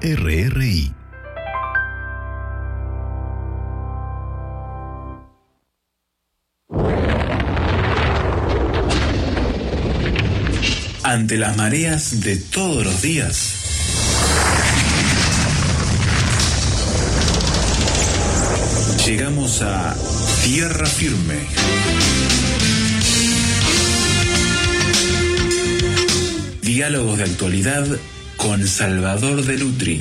RRI. Ante las mareas de todos los días, llegamos a tierra firme. Diálogos de actualidad con Salvador de Lutri.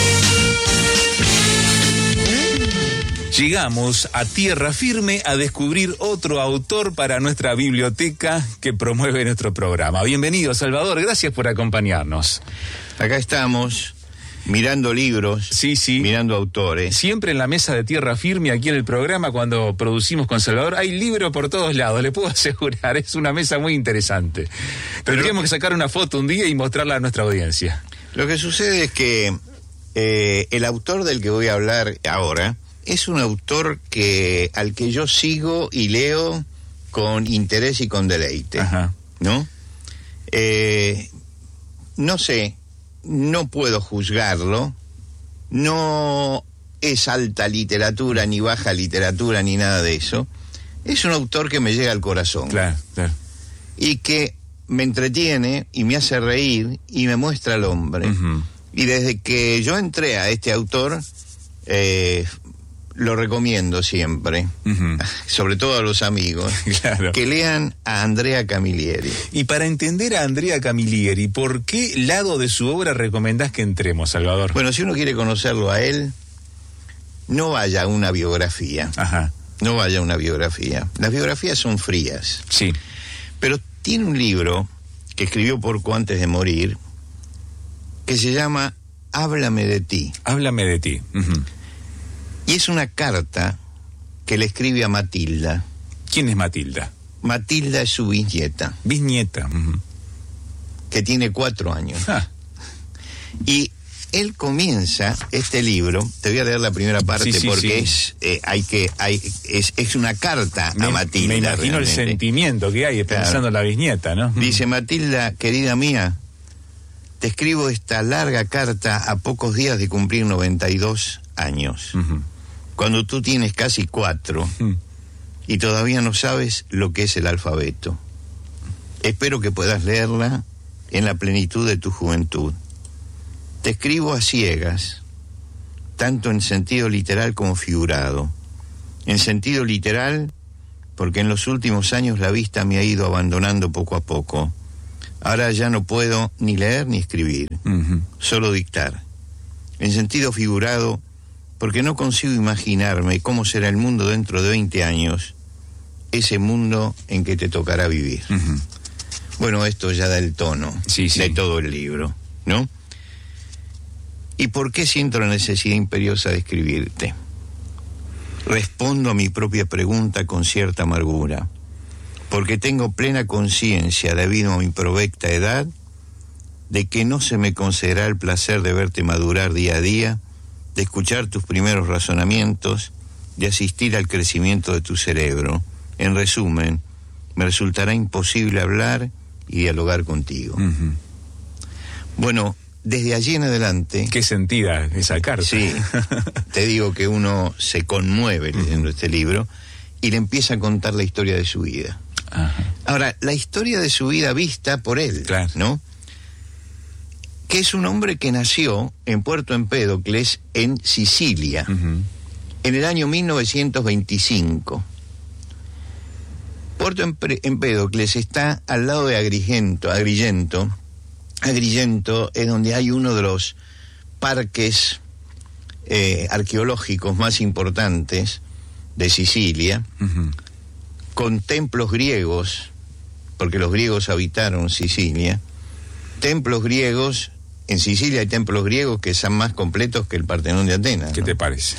Llegamos a tierra firme a descubrir otro autor para nuestra biblioteca que promueve nuestro programa. Bienvenido, Salvador, gracias por acompañarnos. Acá estamos, mirando libros, sí. Mirando autores. Siempre en la mesa de tierra firme, aquí en el programa, cuando producimos con Salvador, hay libros por todos lados, le puedo asegurar, es una mesa muy interesante. Tendríamos que sacar una foto un día y mostrarla a nuestra audiencia. Lo que sucede es que el autor del que voy a hablar ahora es un autor al que yo sigo y leo con interés y con deleite. Ajá. ¿No? No sé, no puedo juzgarlo, no es alta literatura, ni baja literatura, ni nada de eso. Es un autor que me llega al corazón. Claro. Y que me entretiene y me hace reír y me muestra al hombre. Uh-huh. Y desde que yo entré a este autor, lo recomiendo siempre, uh-huh, sobre todo a los amigos, claro, que lean a Andrea Camilleri. Y para entender a Andrea Camilleri, ¿por qué lado de su obra recomendás que entremos, Salvador? Bueno, si uno quiere conocerlo a él, no vaya a una biografía. Ajá. No vaya a una biografía. Las biografías son frías. Sí. Pero tiene un libro que escribió poco antes de morir, que se llama Háblame de ti. Háblame de ti. Uh-huh. Y es una carta que le escribe a Matilda. ¿Quién es Matilda? Matilda es su bisnieta. Bisnieta. Uh-huh. Que tiene 4 años. Ah. Y él comienza este libro, te voy a leer la primera parte, sí, porque sí. es una carta a Matilda. Me imagino realmente el sentimiento que hay pensando en la bisnieta, ¿no? Dice: Matilda, querida mía, te escribo esta larga carta a pocos días de cumplir 92 años. Uh-huh. Cuando tú tienes casi 4 y todavía no sabes lo que es el alfabeto. Espero que puedas leerla en la plenitud de tu juventud. Te escribo a ciegas, tanto en sentido literal como figurado. En sentido literal, porque en los últimos años la vista me ha ido abandonando poco a poco. Ahora ya no puedo ni leer ni escribir, uh-huh, solo dictar. En sentido figurado, porque no consigo imaginarme cómo será el mundo dentro de 20 años, ese mundo en que te tocará vivir. Uh-huh. Bueno, esto ya da el tono de todo el libro, ¿no? ¿Y por qué siento la necesidad imperiosa de escribirte? Respondo a mi propia pregunta con cierta amargura, porque tengo plena conciencia, debido a mi provecta edad, de que no se me concederá el placer de verte madurar día a día, de escuchar tus primeros razonamientos, de asistir al crecimiento de tu cerebro. En resumen, me resultará imposible hablar y dialogar contigo. Uh-huh. Bueno, desde allí en adelante... ¿Qué sentida esa carta? Sí, te digo que uno se conmueve leyendo este libro y le empieza a contar la historia de su vida. Ajá. Ahora, la historia de su vida vista por él, claro, ¿no? Que es un hombre que nació en Puerto Empédocles, en Sicilia, uh-huh, en el año 1925. Puerto Empédocles está al lado de Agrigento. Agrigento es donde hay uno de los parques arqueológicos más importantes de Sicilia, uh-huh, con templos griegos, porque los griegos habitaron Sicilia. Templos griegos, en Sicilia hay templos griegos que son más completos que el Partenón de Atenas, ¿no? ¿Qué te parece?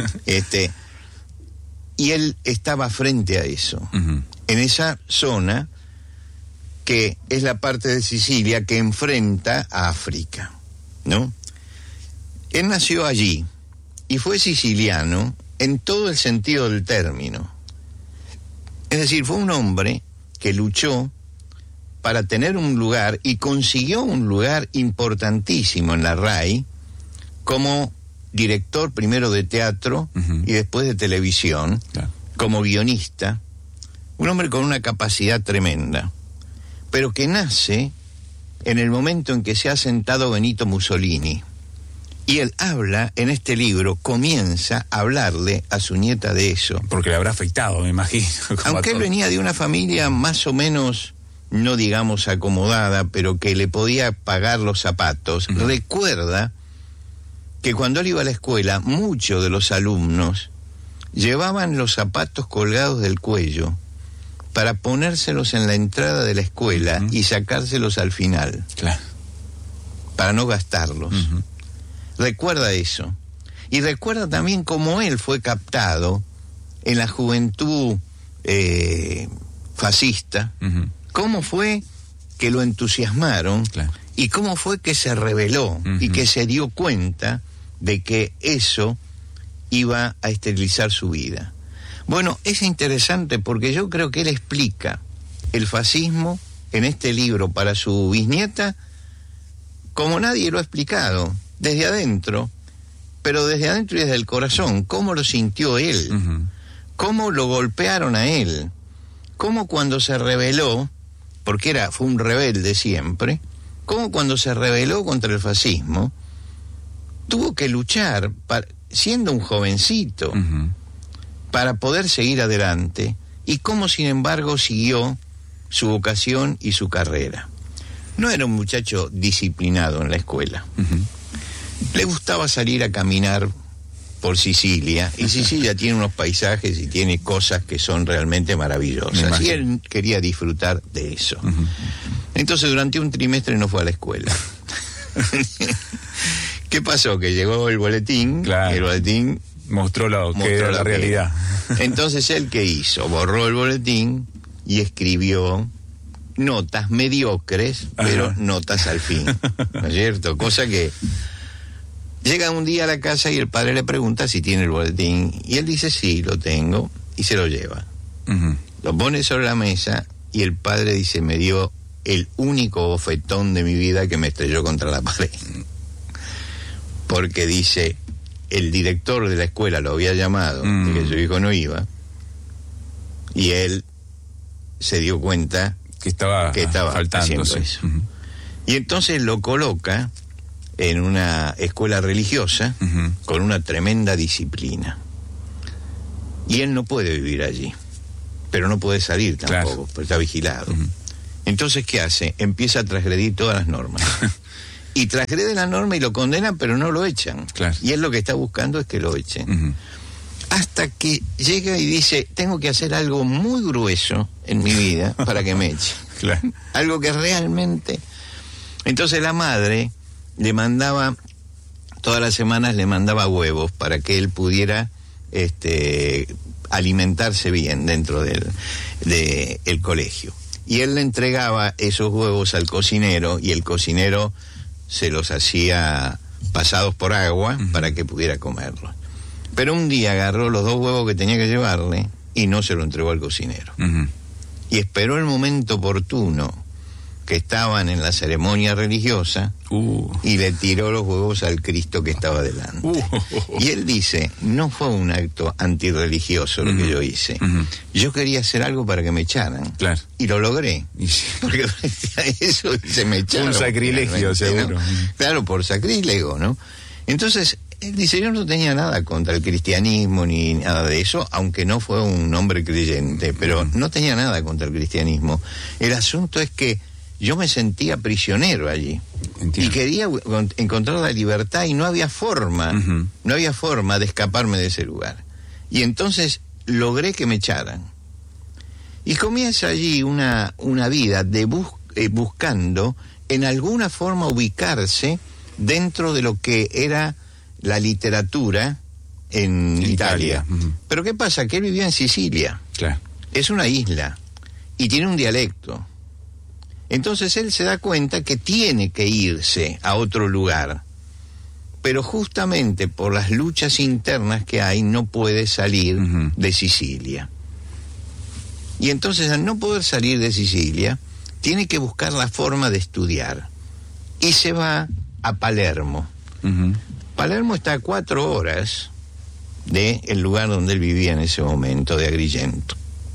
Y él estaba frente a eso, uh-huh, en esa zona que es la parte de Sicilia que enfrenta a África, ¿no? Él nació allí y fue siciliano en todo el sentido del término. Es decir, fue un hombre que luchó para tener un lugar y consiguió un lugar importantísimo en la RAI como director primero de teatro y después de televisión, como guionista, un hombre con una capacidad tremenda, pero que nace en el momento en que se ha sentado Benito Mussolini. Y él habla, en este libro, comienza a hablarle a su nieta de eso. Porque le habrá afectado, me imagino. Aunque él venía de una familia más o menos, no digamos acomodada, pero que le podía pagar los zapatos, recuerda que cuando él iba a la escuela, muchos de los alumnos llevaban los zapatos colgados del cuello para ponérselos en la entrada de la escuela y sacárselos al final, para no gastarlos. Recuerda eso. Y recuerda también cómo él fue captado en la juventud fascista, cómo fue que lo entusiasmaron y cómo fue que se rebeló y que se dio cuenta de que eso iba a esterilizar su vida. Bueno, es interesante porque yo creo que él explica el fascismo en este libro para su bisnieta como nadie lo ha explicado, desde adentro, pero desde adentro y desde el corazón, cómo lo sintió él, cómo lo golpearon a él, cómo cuando se rebeló, porque fue un rebelde siempre, cómo cuando se rebeló contra el fascismo, tuvo que luchar, siendo un jovencito, para poder seguir adelante, y cómo sin embargo siguió su vocación y su carrera. No era un muchacho disciplinado en la escuela. Le gustaba salir a caminar por Sicilia, y Sicilia tiene unos paisajes y tiene cosas que son realmente maravillosas, y él quería disfrutar de eso. Entonces durante un trimestre no fue a la escuela. ¿Qué pasó? Que llegó el boletín, y el boletín mostró que era la realidad. Entonces él, ¿qué hizo? Borró el boletín y escribió notas mediocres, pero notas al fin, ¿no es cierto? Cosa que llega un día a la casa y el padre le pregunta si tiene el boletín, y él dice sí, lo tengo, y se lo lleva. Lo pone sobre la mesa y el padre dice, me dio el único bofetón de mi vida que me estrelló contra la pared. Porque dice, el director de la escuela lo había llamado, de que su hijo no iba, y él se dio cuenta que estaba haciendo eso. Y entonces lo coloca en una escuela religiosa con una tremenda disciplina. Y él no puede vivir allí, pero no puede salir tampoco, porque está vigilado. Entonces, ¿qué hace? Empieza a transgredir todas las normas. Y transgrede la norma y lo condenan, pero no lo echan. Y él lo que está buscando es que lo echen. Hasta que llega y dice, tengo que hacer algo muy grueso en mi vida para que me echen. Algo que realmente... Entonces la madre le mandaba, todas las semanas le mandaba huevos para que él pudiera alimentarse bien dentro del colegio. Y él le entregaba esos huevos al cocinero, y el cocinero se los hacía pasados por agua para que pudiera comerlos. Pero un día agarró los 2 huevos que tenía que llevarle y no se lo entregó al cocinero. Y esperó el momento oportuno, que estaban en la ceremonia religiosa, y le tiró los huevos al Cristo que estaba delante. Y él dice, no fue un acto antirreligioso lo que yo hice. Yo quería hacer algo para que me echaran. Y lo logré. Porque eso se me echaron. Un sacrilegio, seguro. ¿No? Claro, por sacrílego, ¿no? Entonces, él dice, yo no tenía nada contra el cristianismo ni nada de eso, aunque no fue un hombre creyente, pero no tenía nada contra el cristianismo. El asunto es que yo me sentía prisionero allí. Entiendo. Y quería encontrar la libertad, y no había forma, no había forma de escaparme de ese lugar. Y entonces logré que me echaran. Y comienza allí una vida de buscando en alguna forma ubicarse dentro de lo que era la literatura en Italia. Pero ¿qué pasa? Que él vivía en Sicilia. Es una isla y tiene un dialecto. Entonces él se da cuenta que tiene que irse a otro lugar, pero justamente por las luchas internas que hay no puede salir de Sicilia. Y entonces, al no poder salir de Sicilia, tiene que buscar la forma de estudiar, y se va a Palermo, Palermo está a 4 horas del lugar donde él vivía en ese momento, de Agrigento.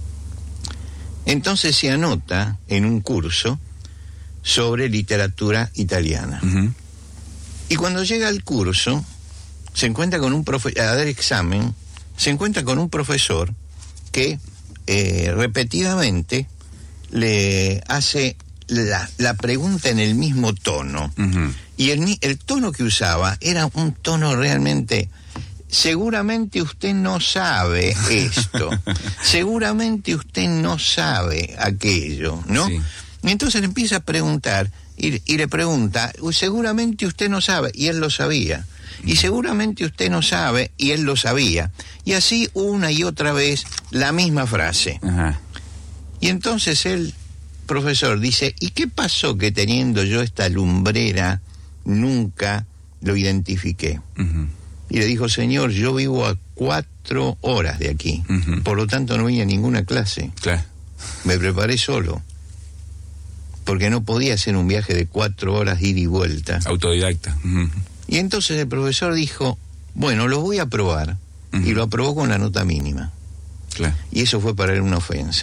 Entonces se anota en un curso sobre literatura italiana. Y cuando llega al curso, se encuentra con a dar examen, se encuentra con un profesor que repetidamente le hace la pregunta en el mismo tono. Y el tono que usaba era un tono realmente... Seguramente usted no sabe esto, seguramente usted no sabe aquello, ¿no? Sí. Y entonces le empieza a preguntar y le pregunta, seguramente usted no sabe, y él lo sabía. Y seguramente usted no sabe, y él lo sabía. Y así una y otra vez la misma frase. Y entonces el profesor dice, ¿y qué pasó que teniendo yo esta lumbrera nunca lo identifiqué? Y le dijo, señor, yo vivo a 4 horas de aquí, por lo tanto no vine a ninguna clase. Claro. Me preparé solo, porque no podía hacer un viaje de 4 horas ida y vuelta. Autodidacta. Y entonces el profesor dijo, bueno, lo voy a probar, y lo aprobó con la nota mínima. Claro. Y eso fue para él una ofensa.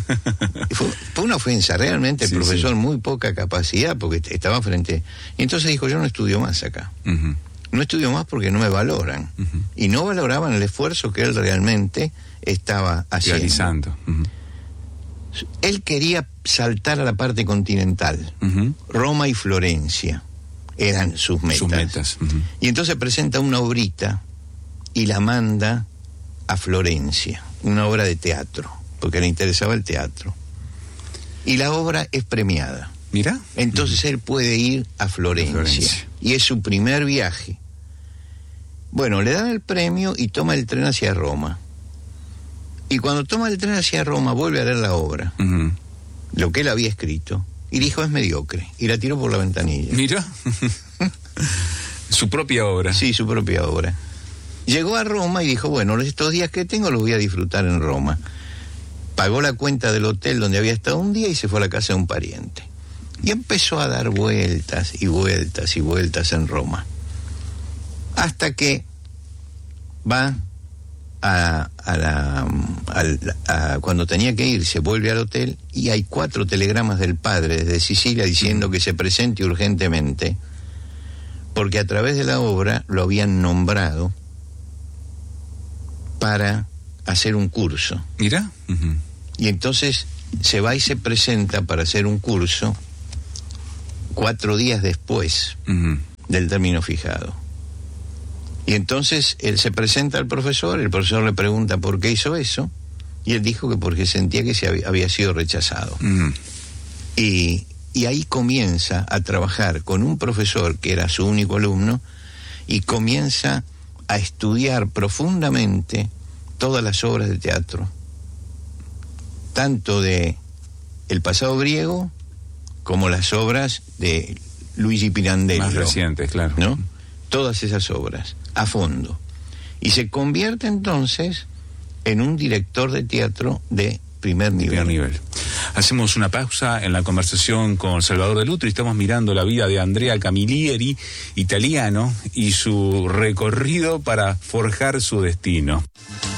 fue una ofensa, realmente el profesor, muy poca capacidad, porque estaba frente... Y entonces dijo, yo no estudio más acá. No estudio más porque no me valoran. Y no valoraban el esfuerzo que él realmente estaba haciendo. Realizando. Él quería saltar a la parte continental. Roma y Florencia eran sus metas. Y entonces presenta una obrita y la manda a Florencia, una obra de teatro, porque le interesaba el teatro. Y la obra es premiada. Mira. Entonces él puede ir a Florencia. Y es su primer viaje. Bueno, le dan el premio y toma el tren hacia Roma. Y cuando toma el tren hacia Roma, vuelve a leer la obra, lo que él había escrito, y dijo, es mediocre, y la tiró por la ventanilla. Mira. Su propia obra. Sí, su propia obra. Llegó a Roma y dijo, bueno, estos días que tengo los voy a disfrutar en Roma. Pagó la cuenta del hotel donde había estado un día y se fue a la casa de un pariente. Y empezó a dar vueltas y vueltas y vueltas en Roma. Hasta que va cuando tenía que irse, vuelve al hotel y hay 4 telegramas del padre desde Sicilia diciendo que se presente urgentemente, porque a través de la obra lo habían nombrado para hacer un curso. Mira. Y entonces se va y se presenta para hacer un curso 4 días después del término fijado. Y entonces él se presenta al profesor, el profesor le pregunta por qué hizo eso, y él dijo que porque sentía que había sido rechazado. Y ahí comienza a trabajar con un profesor que era su único alumno, y comienza a estudiar profundamente todas las obras de teatro, tanto de el pasado griego como las obras de Luigi Pirandello. Más recientes, claro. ¿No? Todas esas obras, a fondo. Y se convierte entonces en un director de teatro de primer nivel. Hacemos una pausa en la conversación con Salvador De Lutro y estamos mirando la vida de Andrea Camilleri, italiano, y su recorrido para forjar su destino.